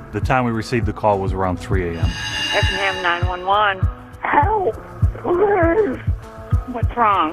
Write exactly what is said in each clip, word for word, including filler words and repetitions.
The time we received the call was around three a.m. Effingham nine one one. Help, please. What's wrong?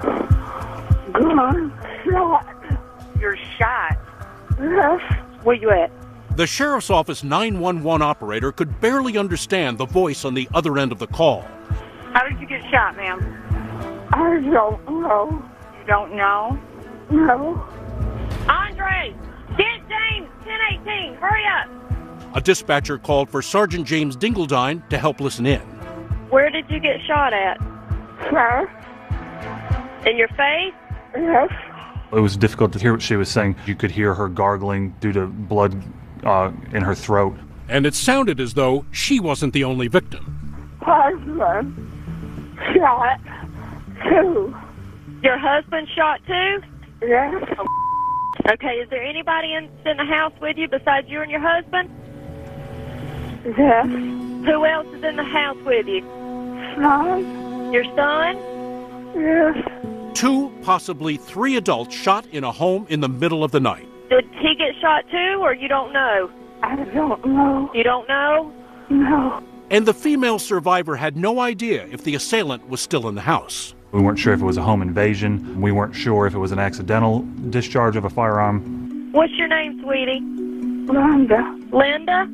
Gun shot. You're shot. Yes. Where you at? The sheriff's office nine one one operator could barely understand the voice on the other end of the call. How did you get shot, ma'am? I don't know. You don't know? No. Andre! Get James! ten eighteen! Hurry up! A dispatcher called for Sergeant James Dingledine to help listen in. Where did you get shot at? Sir? In your face? Yes. It was difficult to hear what she was saying. You could hear her gargling due to blood uh, in her throat. And it sounded as though she wasn't the only victim. Husband shot too. Your husband shot too? Yes. Okay, is there anybody in, in the house with you besides you and your husband? Yes. Who else is in the house with you? Son? Your son? Yes. Two, possibly three adults shot in a home in the middle of the night. Did he get shot too, or you don't know? I don't know. You don't know? No. And the female survivor had no idea if the assailant was still in the house. We weren't sure if it was a home invasion. We weren't sure if it was an accidental discharge of a firearm. What's your name, sweetie? Linda. Linda?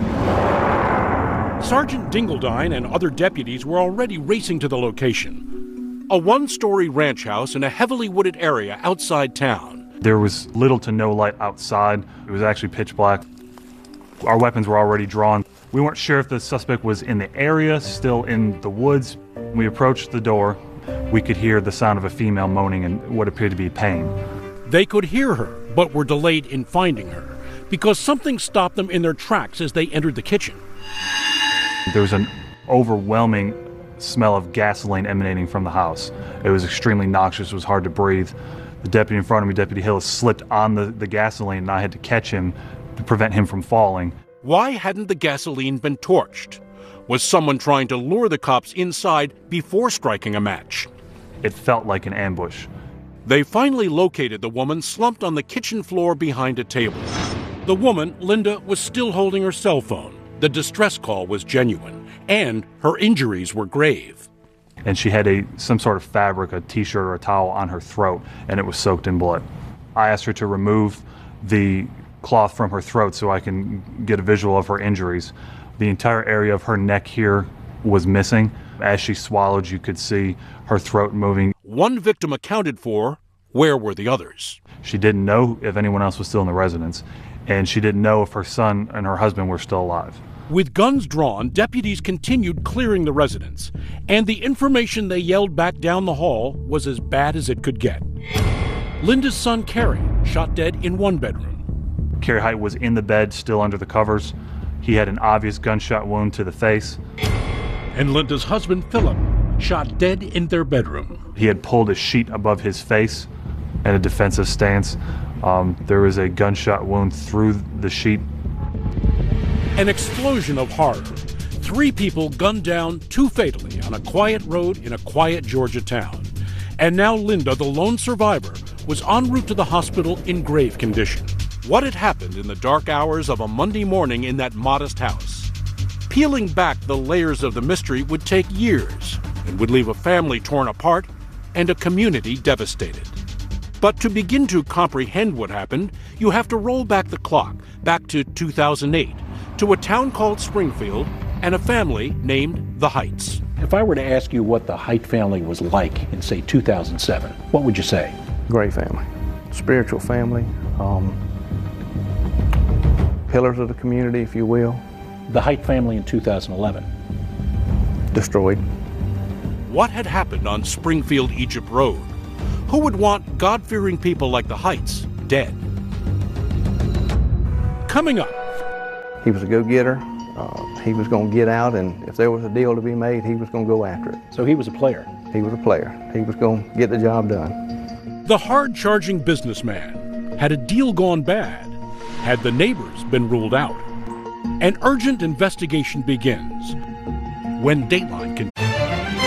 Sergeant Dingledine and other deputies were already racing to the location. A one-story ranch house in a heavily wooded area outside town. There was little to no light outside. It was actually pitch black. Our weapons were already drawn. We weren't sure if the suspect was in the area, still in the woods. We approached the door. We could hear the sound of a female moaning in what appeared to be pain. They could hear her, but were delayed in finding her because something stopped them in their tracks as they entered the kitchen. There was an overwhelming smell of gasoline emanating from the house. It was extremely noxious. It was hard to breathe. The deputy in front of me, Deputy Hill, slipped on the, the gasoline, and I had to catch him to prevent him from falling. Why hadn't the gasoline been torched? Was someone trying to lure the cops inside before striking a match? It felt like an ambush. They finally located the woman slumped on the kitchen floor behind a table. The woman, Linda, was still holding her cell phone. The distress call was genuine, and her injuries were grave. And she had a some sort of fabric, a t-shirt or a towel on her throat, and it was soaked in blood. I asked her to remove the cloth from her throat so I can get a visual of her injuries. The entire area of her neck here was missing. As she swallowed, you could see her throat moving. One victim accounted for. Where were the others? She didn't know if anyone else was still in the residence, and she didn't know if her son and her husband were still alive. With guns drawn, deputies continued clearing the residence, and the information they yelled back down the hall was as bad as it could get. Linda's son, Kerry, shot dead in one bedroom. Kerry Height was in the bed, still under the covers. He had an obvious gunshot wound to the face. And Linda's husband, Philip, shot dead in their bedroom. He had pulled a sheet above his face in a defensive stance. Um, there was a gunshot wound through the sheet. An explosion of horror. Three people gunned down, two fatally, on a quiet road in a quiet Georgia town. And now Linda, the lone survivor, was en route to the hospital in grave condition. What had happened in the dark hours of a Monday morning in that modest house? Peeling back the layers of the mystery would take years and would leave a family torn apart and a community devastated. But to begin to comprehend what happened, you have to roll back the clock, back to two thousand eight, to a town called Springfield and a family named the Heights. If I were to ask you what the Height family was like in, say, two thousand seven, what would you say? Great family, spiritual family, um, pillars of the community, if you will. The Height family in two thousand eleven. Destroyed. What had happened on Springfield Egypt Road? Who would want God-fearing people like the Heights dead? Coming up. He was a go-getter. Uh, he was going to get out, and if there was a deal to be made, he was going to go after it. So he was a player? He was a player. He was going to get the job done. The hard-charging businessman. Had a deal gone bad? Had the neighbors been ruled out? An urgent investigation begins when Dateline continues.